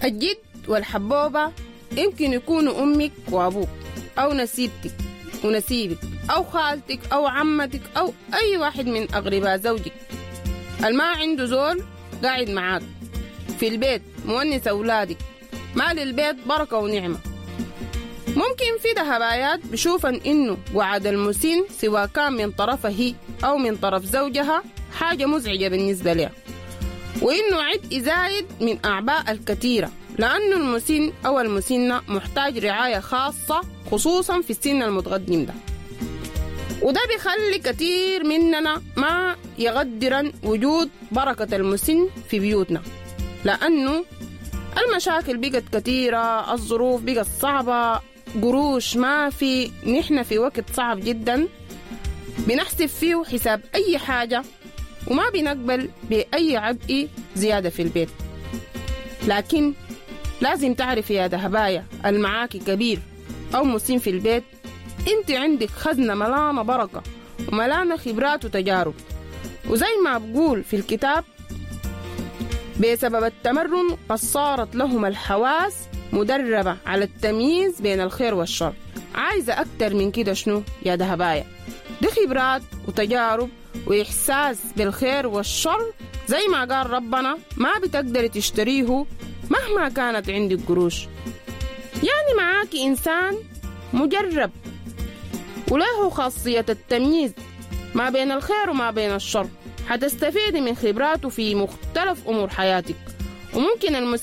الجد والحبوبة يمكن يكونوا أمك وأبوك أو نسيبتك ونسيبك أو خالتك أو عمتك أو أي واحد من أقرباء زوجك الما عنده زول قاعد معاك في البيت مونس أولادك، مال البيت بركة ونعمة. ممكن في دهبايات بشوفن إنه وعد المسن سواء كان من طرفها هي أو من طرف زوجها حاجة مزعجة بالنسبة لها، وإنه عبء زايد من أعباء الكثيرة، لأنه المسن أو المسنة محتاج رعاية خاصة خصوصا في السن المتقدم ده، وده بيخلي كثير مننا ما يقدرن وجود بركة المسن في بيوتنا، لأنه المشاكل بقت كثيرة، الظروف بقت صعبة، قروش ما في، نحن في وقت صعب جدا بنحسب فيه حساب أي حاجة وما بنقبل بأي عبء زيادة في البيت. لكن لازم تعرف يا دهبايا المعاكي كبير أو مسن في البيت، انت عندك خزنة ملانة بركة وملانة خبرات وتجارب، وزي ما بقول في الكتاب بسبب التمرن قد صارت لهم الحواس مدربة على التمييز بين الخير والشر. عايزة أكتر من كده شنو يا دهبايا؟ دي خبرات وتجارب وإحساس بالخير والشر زي ما قال ربنا ما بتقدر تشتريه مهما كانت عندك قروش. يعني معاكي إنسان مجرب وله خاصية التمييز ما بين الخير وما بين الشر، حتستفيد من خبراته في مختلف أمور حياتك. وممكن